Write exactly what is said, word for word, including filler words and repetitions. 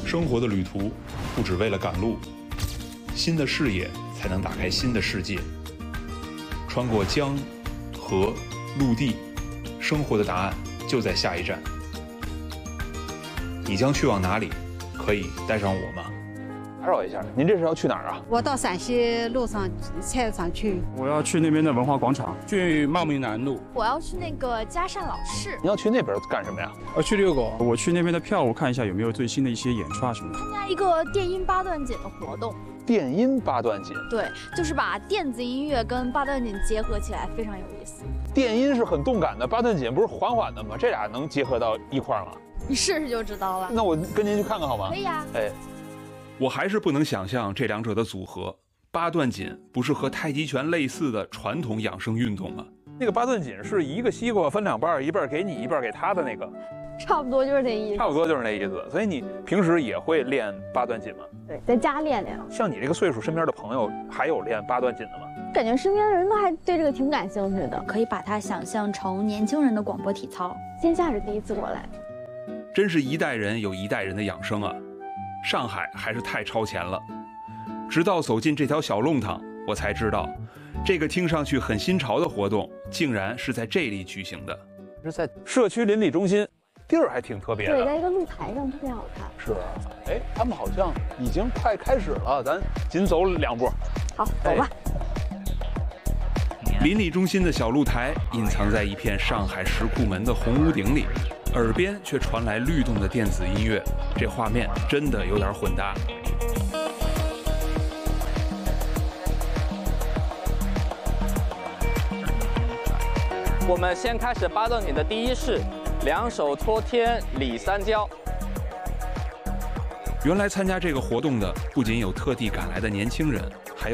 生活的旅途不只为了赶路，新的视野才能打开新的世界。穿过江、河、陆地，生活的答案就在下一站。你将去往哪里？可以带上我吗？ 打扰一下，您这是要去哪儿啊？ 我到陕西路上菜市场去。 我要去那边的文化广场， 去茂名南路。 我要去那个嘉善老市。 你要去那边干什么呀？ 要去遛狗。 我去那边的票，我看一下有没有最新的一些演出啊什么的。 参加一个电音八段锦的活动。 电音八段锦？ 对，就是把电子音乐跟八段锦结合起来，非常有意思。 电音是很动感的，八段锦不是缓缓的吗？这俩能结合到一块儿吗？ 你试试就知道了。 那我跟您去看看好吗？ 可以啊。 哎。 我还是不能想象这两者的组合。八段锦不是和太极拳类似的传统养生运动吗？ 那个八段锦是一个西瓜分两半，一半给你，一半给他的那个， 差不多就是那意思。 差不多就是那意思。所以你平时也会练八段锦吗？ 对，在家练练。 像你这个岁数，身边的朋友还有练八段锦的吗？ 感觉身边的人都还对这个挺感兴趣的，可以把它想象成年轻人的广播体操。线下是第一次过来， 真是一代人有一代人的养生啊！上海还是太超前了。直到走进这条小弄堂，我才知道，这个听上去很新潮的活动，竟然是在这里举行的。 是在社区邻里中心，地儿还挺特别的。 对，在一个露台上，特别好看。 是啊，哎，他们好像已经快开始了，咱紧走两步。 好，走吧。 邻里中心的小露台隐藏在一片上海石库门的红屋顶里，耳边却传来律动的电子音乐，这画面真的有点混搭。 我们先开始八段锦的第一式，两手托天理三交。 原来参加这个活动的不仅有特地赶来的年轻人，